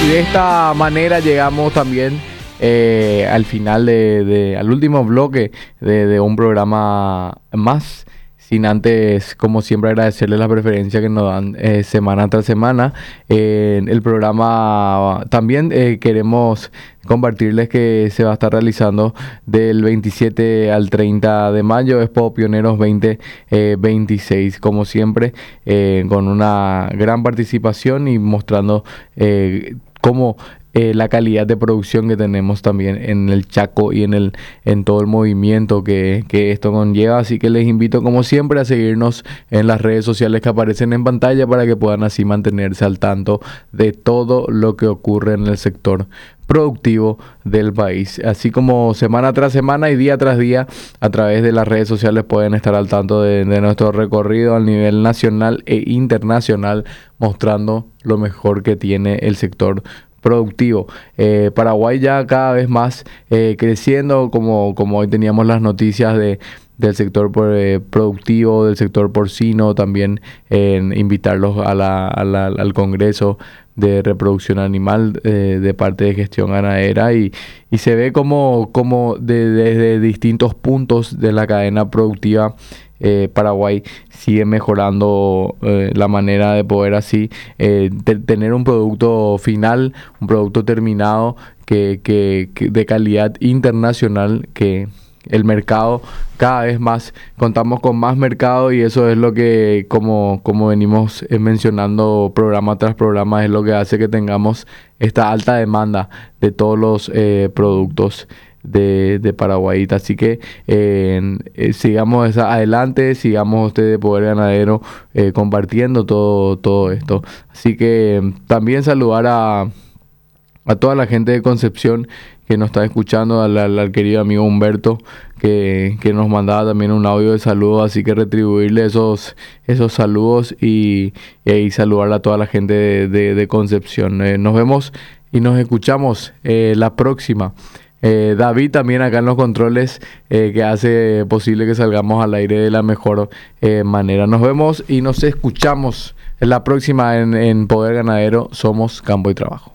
Y de esta manera llegamos también al final al último bloque de un programa más. Sin antes, como siempre, agradecerles la preferencia que nos dan semana tras semana. El programa también queremos compartirles que se va a estar realizando del 27 al 30 de mayo, Expo Pioneros 2026, como siempre, con una gran participación y mostrando cómo la calidad de producción que tenemos también en el Chaco y en todo el movimiento que esto conlleva. Así que les invito como siempre a seguirnos en las redes sociales que aparecen en pantalla para que puedan así mantenerse al tanto de todo lo que ocurre en el sector productivo del país, así como semana tras semana y día tras día a través de las redes sociales pueden estar al tanto de nuestro recorrido a nivel nacional e internacional, mostrando lo mejor que tiene el sector productivo. Paraguay ya cada vez más creciendo, como hoy teníamos las noticias del sector productivo, del sector porcino, también invitarlos al Congreso de Reproducción Animal de parte de Gestión Ganadera y se ve como desde distintos puntos de la cadena productiva Paraguay sigue mejorando la manera de poder así tener un producto final, un producto terminado que de calidad internacional, que el mercado cada vez más, contamos con más mercado y eso es lo que como venimos mencionando programa tras programa, es lo que hace que tengamos esta alta demanda de todos los productos de Paraguay. Así que sigamos adelante, sigamos ustedes Poder Ganadero compartiendo todo esto. Así que también saludar a toda la gente de Concepción que nos está escuchando, al querido amigo Humberto que nos mandaba también un audio de saludo, así que retribuirle esos saludos y saludar a toda la gente de Concepción. Nos vemos y nos escuchamos la próxima. David también acá en los controles que hace posible que salgamos al aire de la mejor manera. Nos vemos y nos escuchamos en la próxima en Poder Ganadero. Somos Campo y Trabajo.